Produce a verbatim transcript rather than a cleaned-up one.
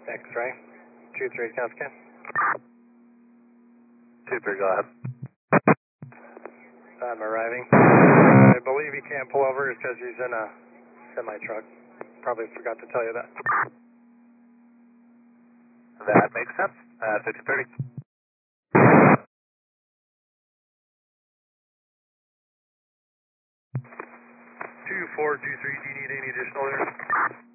X-ray, two three Kafka. two three, go ahead. I'm arriving. I believe he can't pull over because he's in a semi-truck. Probably forgot to tell you that. That makes sense. Uh, six thirty. two four two three, do you need any additional there?